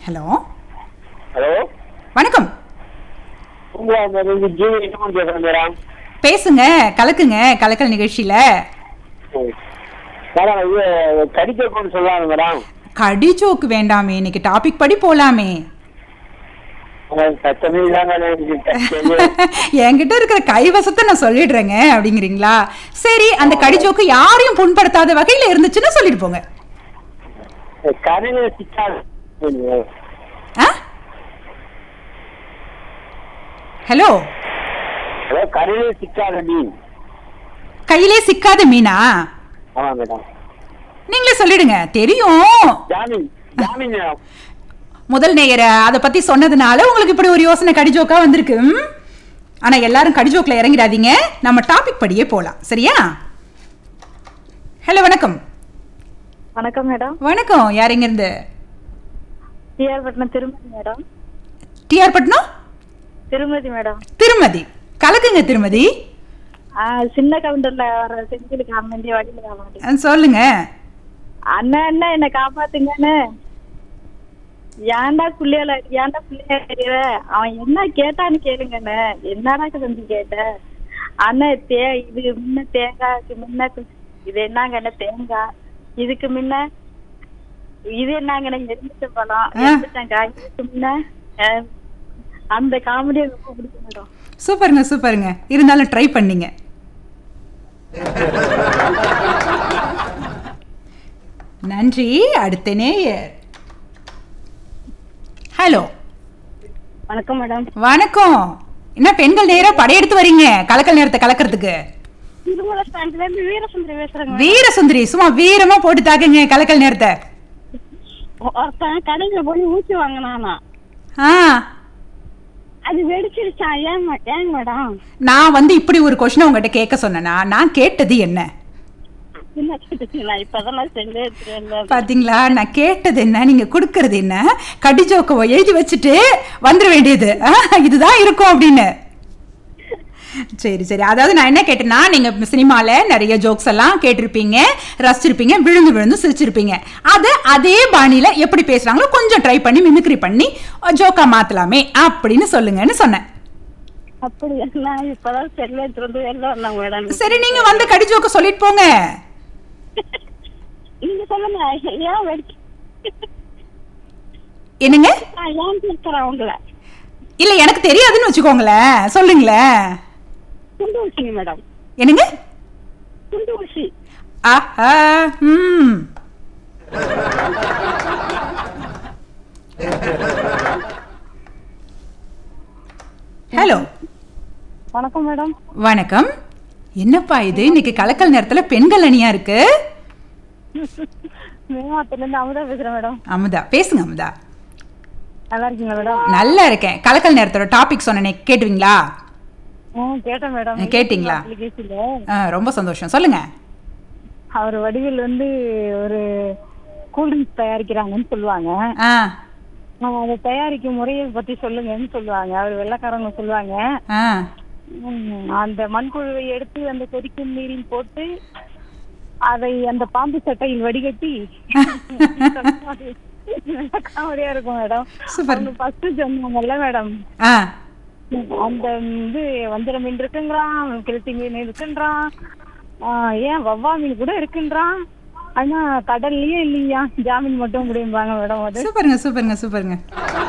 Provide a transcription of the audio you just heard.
Hello hello வணக்கம். Madam பேசுங்க, கலக்குங்க, கலக்கல் நிகழ்ச்சியில. மேடம் இது கடிக்கோன்னு சொல்லலாங்க மேடம். கடி ஜோக்கு வேண்டாமே, இன்னைக்கு டாபிக் படி போலாமே. என்கிட்ட இருக்கிற கைவசத்தை நான் சொல்லிடுறேங்க அப்படிங்கிறீங்களா? சரி, அந்த கடி ஜோக்கு யாரையும் புண்படுத்தாத வகையில இருந்துச்சுன்னு சொல்லிட்டு போங்க. ஹலோ, கையிலே சிக்காத மீனா? நீங்களே சொல்லிடுங்க, தெரியும். முதல் நேயர அதை பத்தி சொன்னதுனால உங்களுக்கு இப்படி ஒரு யோசனை கடிஜோக்கா வந்திருக்கு. ஆனா எல்லாரும் கடிஜோக்ல இறங்கிடாதீங்க, நம்ம டாபிக் படியே போலாம். சரியா? ஹலோ, வணக்கம். வணக்கம் மேடம். வணக்கம். யார் எங்க இருந்து? டிஆர் பட்னம் திருமதி மேடம். டிஆர் பட்னம் திருமதி மேடம். திருமதி, கலக்குங்க திருமதி. சின்ன கவுண்டர்ல வர செஞ்சிலுக்கு அம்மந்தி வடியில சொல்லுங்க. அண்ணா அண்ணா என்ன காப்பாத்துங்கன்னு. ஏன்டா புள்ளையில தெரியற, அவன் என்ன கேட்டான்னு கேளுங்கண்ணே. என்னடா செஞ்சு கேட்ட அண்ணன்? இது முன்ன தேங்காய்க்கு முன்ன இது என்னங்கண்ணே தேங்காய், இதுக்கு முன்ன இது என்னங்கண்ணே எரிஞ்சிட்ட பழம், எரிஞ்சிட்டேங்காய், இதுக்கு முன்ன. அந்த காமெடியை ரொம்ப பிடிக்கும் மேடம். சூப்பருங்க சூப்பருங்க, இருந்தாலும் ட்ரை பண்ணீங்க. நன்றி. அடுத்த நேயர். ஹலோ, வணக்கம் மேடம். வணக்கம். என்ன பெண்கள் நேரா படையெடுத்து வரீங்க கலக்கல் நேரத்தை கலக்கிறதுக்கு? திருமலை ஸ்டாண்ட்ல இருந்து வீரசுந்தரி பேசுறேங்க. வீரசுந்தரி, சும்மா வீரமா போட்டு தாக்குங்க கலக்கல் நேரத்தை. கடையில போய் ஊசி வாங்கினானா, அது வெடிச்சிருச்சா? ஏங்க மேடம்? நான் வந்து இப்படி ஒரு கொஸ்டின் உங்ககிட்ட கேட்க சொன்னா, நான் கேட்டது என்ன பாத்தீங்களா? நான் கேட்டது என்ன, நீங்க குடுக்கறது என்ன? கடிஜோக்க எழுதி வச்சுட்டு வந்துட வேண்டியது, இதுதான் இருக்கும் அப்படின்னு. சரி சரி, அதாவது நான் என்ன கேட்டேன்னா, நீங்க சினிமால நிறைய ஜோக்ஸ் எல்லாம் கேட்டிருப்பீங்க, ரசிச்சிருப்பீங்க, விழுந்து விழுந்து சிரிச்சிருப்பீங்க. அது அதே பாணியில எப்படி பேசுறாங்களோ கொஞ்சம் ட்ரை பண்ணி மிமிக்ரி பண்ணி ஜோக்கா மாத்தலாமே அப்படின்னு சொல்லுங்கன்னு சொன்னேன். சரி, நீங்க வந்து கடி ஜோக்க சொல்லிட்டு போங்க. என்னங்க? இல்ல, எனக்கு தெரியாதுன்னு வச்சுக்கோங்களேன், சொல்லுங்களேன். மேடம். என்னங்க? குண்டூசி. ஆஹா. ஹலோ, வணக்கம் மேடம். வணக்கம். என்னப்பா இது இன்னைக்கு கலக்கல் நேரத்துல பெண்கள் அணியா இருக்கு? மேமாத்துல இருந்து அமுதா பேசுறேன் மேடம். அமுதா, பேசுங்க அமுதா. நல்லா இருக்கீங்களா மேடம்? நல்லா இருக்கேன். கலக்கல் நேரத்தோட டாபிக் சொன்னேனே, கேட்டுவீங்களா? கேட்டேன் மேடம். கேட்டீங்களா? ரொம்ப சந்தோஷம், சொல்லுங்க. அவர் வடிவில் வந்து ஒரு கூல்ட்ரிங்க்ஸ் தயாரிக்கிறாங்கன்னு சொல்லுவாங்க. அதை தயாரிக்கும் முறையை பத்தி சொல்லுங்கன்னு சொல்லுவாங்க. அவர் வெள்ளைக்காரங்க சொல்லுவாங்க, அந்த மண்புழுவை எடுத்து அந்த கொதிக்கும் நீரில் போட்டு அதை அந்த பாம்பு சட்டையில் வடிகட்டி காமெடியா இருக்கும் மேடம். ஃபர்ஸ்ட் சொன்னாங்கல்ல மேடம், அந்த இது வஞ்சர மீன் இருக்குன்றான், கிழத்தி மீன் இருக்குன்றான், ஏன் வவ்வா மீன் கூட இருக்குன்றான், ஆனா கடல்லயே இல்லையா, ஜாமீன் மட்டும் முடியும்பாங்க மேடம். அது சூப்பருங்க சூப்பருங்க சூப்பருங்க.